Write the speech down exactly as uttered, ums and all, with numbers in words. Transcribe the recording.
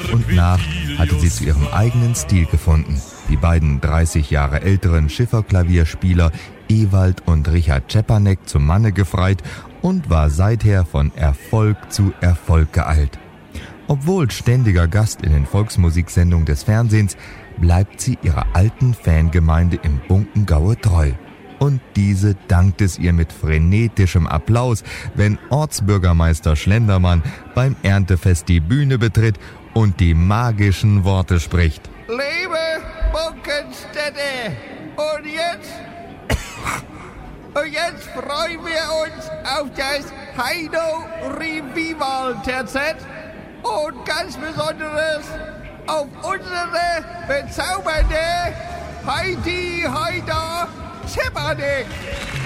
und nach hatte sie zu ihrem eigenen Stil gefunden. Die beiden dreißig Jahre älteren Schifferklavierspieler Ewald und Richard Czepanek zum Manne gefreit und war seither von Erfolg zu Erfolg geeilt. Obwohl ständiger Gast in den Volksmusiksendungen des Fernsehens, bleibt sie ihrer alten Fangemeinde im Bunkengaue treu. Und diese dankt es ihr mit frenetischem Applaus, wenn Ortsbürgermeister Schlendermann beim Erntefest die Bühne betritt und die magischen Worte spricht. Liebe Bunkenstädte, und jetzt, und jetzt freuen wir uns auf das Heino Revival Terzett und ganz besonderes auf unsere bezaubernde Heidi Haida Czepanek.